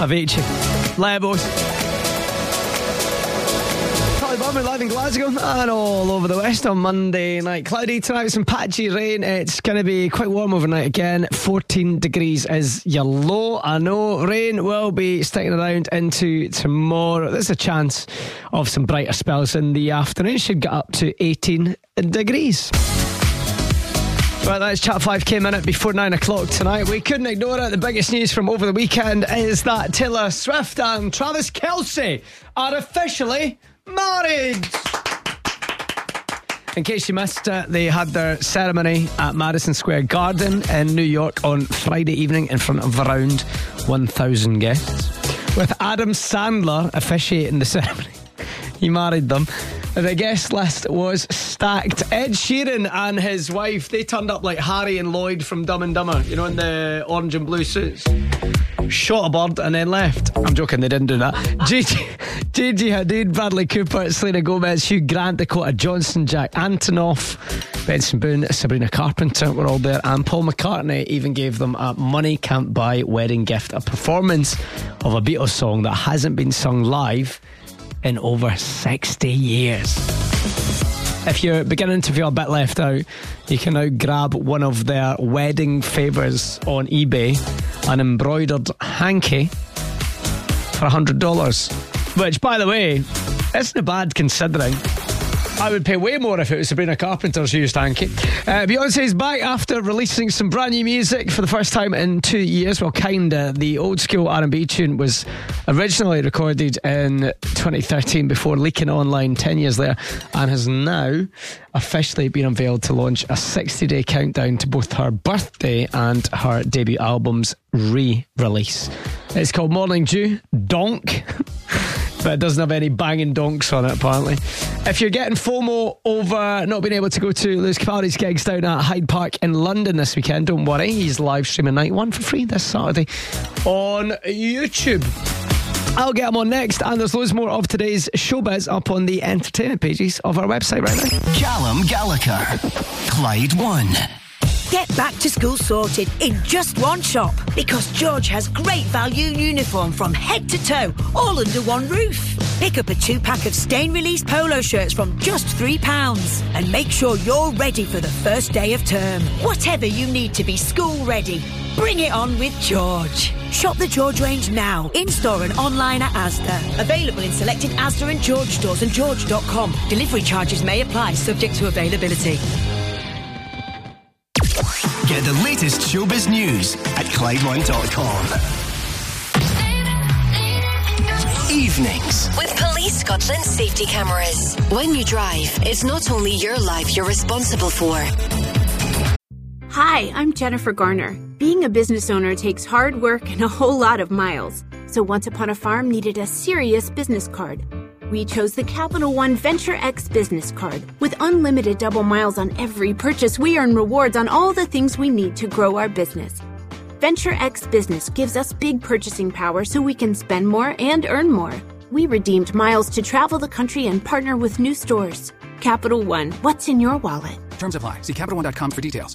Avicii, Levels. We're live in Glasgow and all over the west on Monday night. Cloudy tonight with some patchy rain. It's going to be quite warm overnight again. 14 degrees is your low. I know rain will be sticking around into tomorrow. There's a chance of some brighter spells in the afternoon. Should get up to 18 degrees. Right, that's Chat 5K minute before 9 o'clock tonight. We couldn't ignore it. The biggest news from over the weekend is that Taylor Swift and Travis Kelce are officially married. In case you missed it, they had their ceremony at Madison Square Garden in New York on Friday evening in front of around 1,000 guests, with Adam Sandler officiating the ceremony. He married them. The guest list was stacked. Ed Sheeran and his wife, they turned up like Harry and Lloyd from Dumb and Dumber, you know, in the orange and blue suits. Shot a bird and then left. I'm joking, they didn't do that. Gigi Hadid, Bradley Cooper, Selena Gomez, Hugh Grant, Dakota Johnson, Jack Antonoff, Benson Boone, Sabrina Carpenter were all there, and Paul McCartney even gave them a money can't buy wedding gift, a performance of a Beatles song that hasn't been sung live in over 60 years. If you're beginning to feel a bit left out, you can now grab one of their wedding favours on eBay, an embroidered hanky for $100, which, by the way, isn't bad considering. I would pay way more if it was Sabrina Carpenter's used hanky. Beyonce's back after releasing some brand new music for the first time in 2 years. Well, kinda. The old school R&B tune was originally recorded in 2013 before leaking online 10 years later, and has now officially been unveiled to launch a 60-day countdown to both her birthday and her debut album's re-release. It's called Morning Dew, Donk. But it doesn't have any banging donks on it, apparently. If you're getting FOMO over not being able to go to Lewis Capaldi's gigs down at Hyde Park in London this weekend, don't worry. He's live streaming Night One for free this Saturday on YouTube. I'll get him on next, and there's loads more of today's showbiz up on the entertainment pages of our website right now. Callum Gallagher, Clyde One. Get back to school sorted in just one shop, because George has great value uniform from head to toe, all under one roof. Pick up a 2-pack of stain-release polo shirts from just £3 and make sure you're ready for the first day of term. Whatever you need to be school ready, bring it on with George. Shop the George range now, in-store and online at Asda. Available in selected Asda and George stores and george.com. Delivery charges may apply, subject to availability. Get the latest showbiz news at ClydeOne.com. Evenings with Police Scotland safety cameras. When you drive, it's not only your life you're responsible for. Hi, I'm Jennifer Garner. Being a business owner takes hard work and a whole lot of miles. So Once Upon a Farm needed a serious business card. We chose the Capital One Venture X business card. With unlimited double miles on every purchase, we earn rewards on all the things we need to grow our business. Venture X Business gives us big purchasing power so we can spend more and earn more. We redeemed miles to travel the country and partner with new stores. Capital One, what's in your wallet? Terms apply. See CapitalOne.com for details.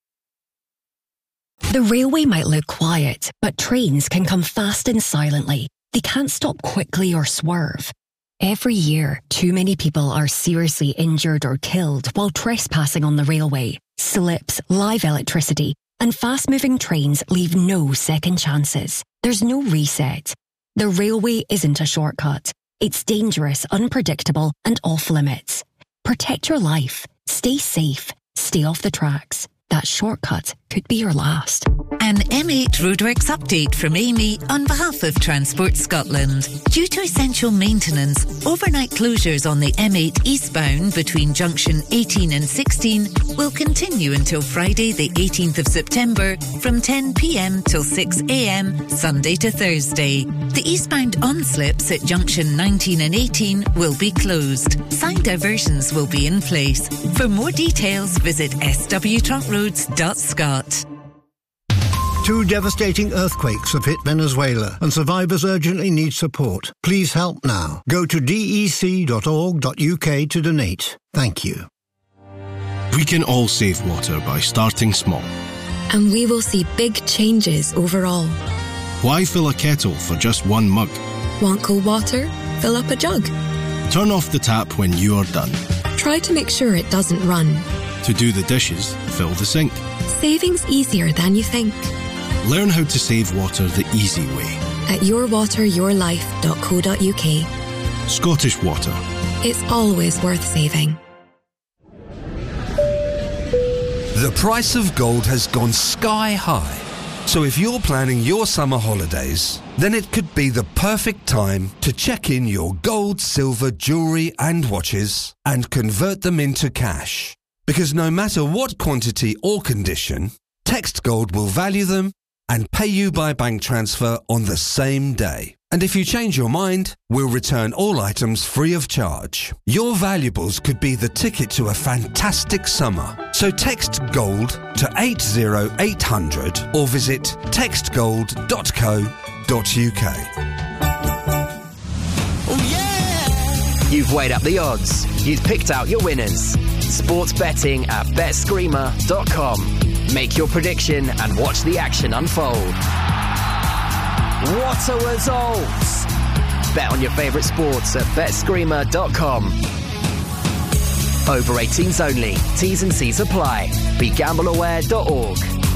The railway might look quiet, but trains can come fast and silently. They can't stop quickly or swerve. Every year, too many people are seriously injured or killed while trespassing on the railway. Slips, live electricity, and fast-moving trains leave no second chances. There's no reset. The railway isn't a shortcut. It's dangerous, unpredictable, and off-limits. Protect your life. Stay safe. Stay off the tracks. That shortcut could be your last. An M8 Roadworks update from Amy on behalf of Transport Scotland. Due to essential maintenance, overnight closures on the M8 eastbound between junction 18 and 16 will continue until Friday the 18th of September from 10 p.m. till 6 a.m. Sunday to Thursday. The eastbound on-slips at junction 19 and 18 will be closed. Side diversions will be in place. For more details, visit swtruntroads.scot. 2 devastating earthquakes have hit Venezuela and survivors urgently need support. Please help now. Go to dec.org.uk to donate. Thank you. We can all save water by starting small. And we will see big changes overall. Why fill a kettle for just one mug? Want cold water? Fill up a jug. Turn off the tap when you're done. Try to make sure it doesn't run. To do the dishes, fill the sink. Saving's easier than you think. Learn how to save water the easy way. At yourwateryourlife.co.uk. Scottish Water. It's always worth saving. The price of gold has gone sky high. So if you're planning your summer holidays, then it could be the perfect time to check in your gold, silver, jewellery and watches and convert them into cash. Because no matter what quantity or condition, Text Gold will value them and pay you by bank transfer on the same day. And if you change your mind, we'll return all items free of charge. Your valuables could be the ticket to a fantastic summer. So text GOLD to 80800 or visit textgold.co.uk. Oh yeah! You've weighed up the odds. You've picked out your winners. Sports betting at betscreamer.com. Make your prediction and watch the action unfold. What a results! Bet on your favourite sports at betscreamer.com. Over 18s only. T's and C's apply. BeGambleAware.org.